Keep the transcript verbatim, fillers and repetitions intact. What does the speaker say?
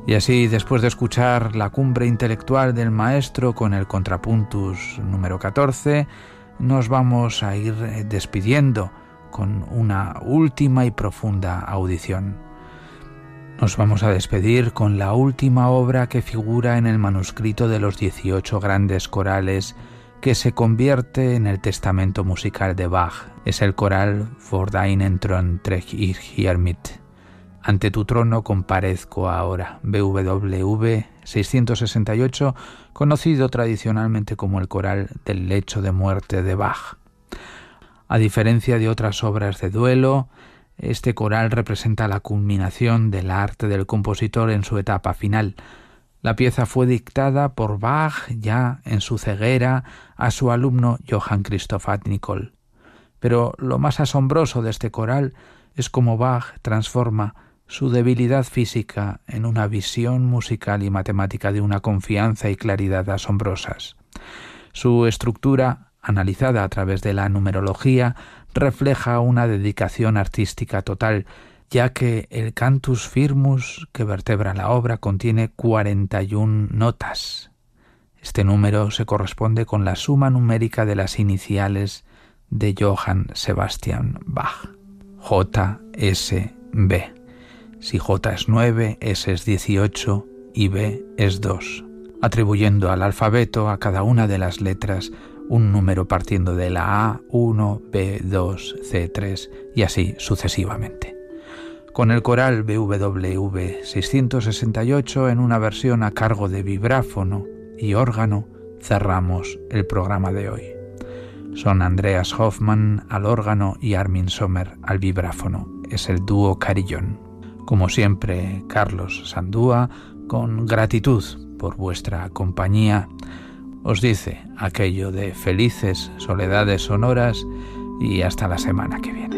Y así, después de escuchar la cumbre intelectual del maestro con el contrapuntus número catorce, nos vamos a ir despidiendo con una última y profunda audición. Nos vamos a despedir con la última obra que figura en el manuscrito de los dieciocho grandes corales que se convierte en el testamento musical de Bach. Es el coral For deinen Thron treg ich hier mit. Ante tu trono comparezco ahora, B W V seiscientos sesenta y ocho, conocido tradicionalmente como el coral del lecho de muerte de Bach. A diferencia de otras obras de duelo, este coral representa la culminación del arte del compositor en su etapa final. La pieza fue dictada por Bach ya en su ceguera a su alumno Johann Christoph Nicol. Pero lo más asombroso de este coral es cómo Bach transforma su debilidad física en una visión musical y matemática de una confianza y claridad asombrosas. Su estructura, analizada a través de la numerología, refleja una dedicación artística total, ya que el cantus firmus que vertebra la obra contiene cuarenta y una notas. Este número se corresponde con la suma numérica de las iniciales de Johann Sebastian Bach, J S B. Si J es nueve, S es dieciocho y B es dos, atribuyendo al alfabeto a cada una de las letras un número partiendo de la A, uno, B, dos, C, tres y así sucesivamente. Con el coral B W V seiscientos sesenta y ocho en una versión a cargo de vibráfono y órgano cerramos el programa de hoy. Son Andreas Hoffmann al órgano y Armin Sommer al vibráfono. Es el dúo Carillon. Como siempre, Carlos Sandúa, con gratitud por vuestra compañía, os dice aquello de felices soledades sonoras y hasta la semana que viene.